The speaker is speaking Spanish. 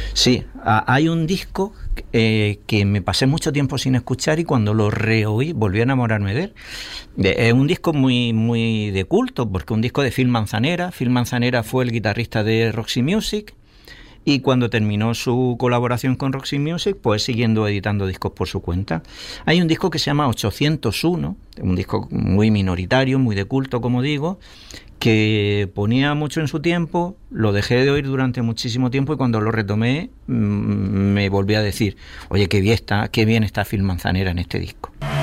Sí, hay un disco que me pasé mucho tiempo sin escuchar y cuando lo reoí volví a enamorarme de él. Es un disco muy de culto, porque es un disco de Phil Manzanera. Phil Manzanera fue el guitarrista de Roxy Music y cuando terminó su colaboración con Roxy Music, pues siguiendo editando discos por su cuenta. Hay un disco que se llama 801, un disco muy minoritario, muy de culto, como digo, que ponía mucho en su tiempo, lo dejé de oír durante muchísimo tiempo y cuando lo retomé me volví a decir, oye, qué bien está Phil Manzanera en este disco.